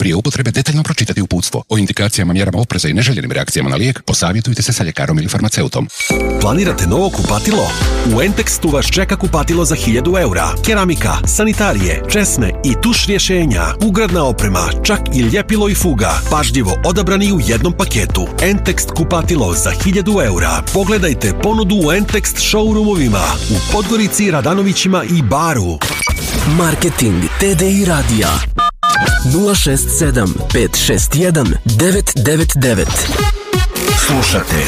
Prije upotrebe detaljno pročitati uputstvo. O indikacijama, mjerama opreza i neželjenim reakcijama na lijek posavjetujte se sa ljekarom ili farmaceutom. Planirate novo kupatilo? U Entextu vas čeka kupatilo za 1000 eura. Keramika, sanitarije, česme i tuš rješenja, ugradna oprema, čak i ljepilo i fuga. Pažljivo odabrani u jednom paketu. Entext kupatilo za 1000 eura. Pogledajte ponudu u Entext showroomovima u Podgorici, Radanovićima i Baru. Marketing TDI radija 067 561 999. Slušate